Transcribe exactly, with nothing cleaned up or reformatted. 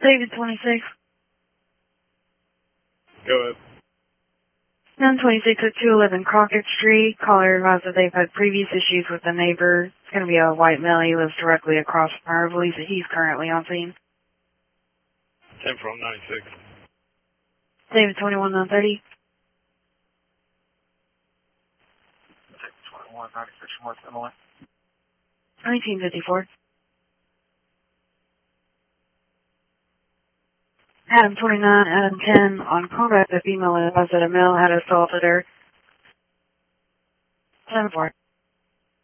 David twenty-six. Go ahead. nine twenty-six at two eleven Crockett Street. Caller advised that they've had previous issues with the neighbor. It's going to be a white male. He lives directly across from her. Believes that he's currently on scene. ten from ninety-six. David twenty-one nine thirty. twenty-one ninety-six from West Emily. nineteen fifty-four. Adam twenty-nine, Adam ten, on contact, the female advised that a male had assaulted her. ten four.